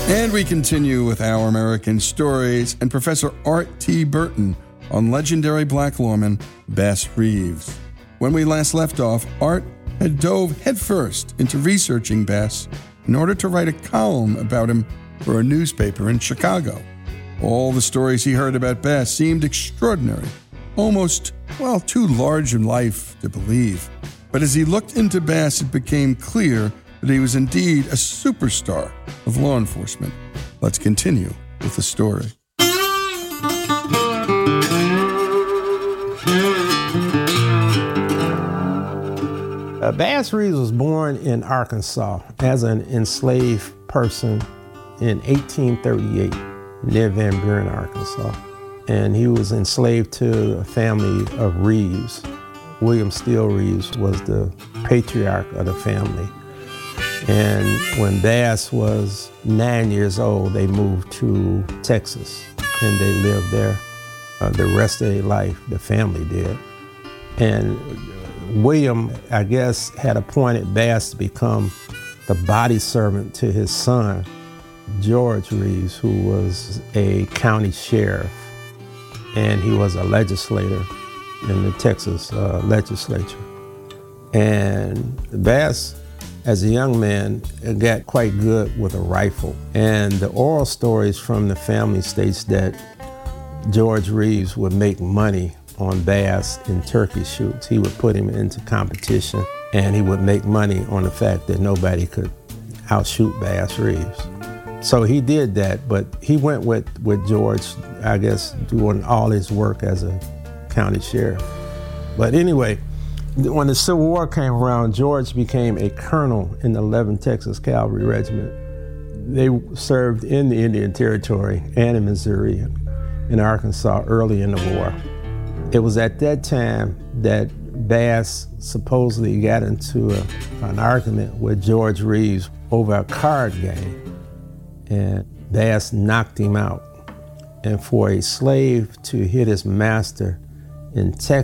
And we continue with Our American Stories and Professor Art T. Burton on legendary black lawman Bass Reeves. When we last left off, Art had dove headfirst into researching Bass in order to write a column about him for a newspaper in Chicago. All the stories he heard about Bass seemed extraordinary, almost, too large in life to believe. But as he looked into Bass, it became clear that he was indeed a superstar of law enforcement. Let's continue with the story. Bass Reeves was born in Arkansas as an enslaved person in 1838 near Van Buren, Arkansas. And he was enslaved to a family of Reeves. William Steele Reeves was the patriarch of the family. And when Bass was 9 years old, they moved to Texas, and they lived there the rest of their life, the family did. And William, I guess, had appointed Bass to become the body servant to his son, George Reeves, who was a county sheriff, and he was a legislator in the Texas legislature. And Bass, as a young man, got quite good with a rifle. And the oral stories from the family states that George Reeves would make money on Bass in turkey shoots. He would put him into competition, and he would make money on the fact that nobody could outshoot Bass Reeves. So he did that, but he went with George, I guess, doing all his work as a county sheriff. But anyway, when the Civil War came around, George became a colonel in the 11th Texas Cavalry Regiment. They served in the Indian Territory and in Missouri and Arkansas early in the war. It was at that time that Bass supposedly got into an argument with George Reeves over a card game, and Bass knocked him out. And for a slave to hit his master in Texas,